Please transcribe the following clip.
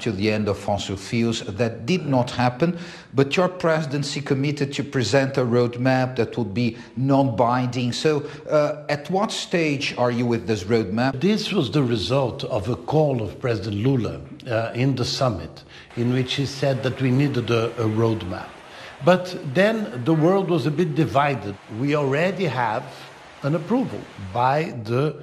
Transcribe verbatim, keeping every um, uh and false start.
to the end of fossil fuels. That did not happen, but your presidency committed to present a roadmap that would be non-binding. So uh, at what stage are you with this roadmap? This was the result of a call of President Lula uh, in the summit, in which he said that we needed a, a roadmap. But then the world was a bit divided. We already have an approval by the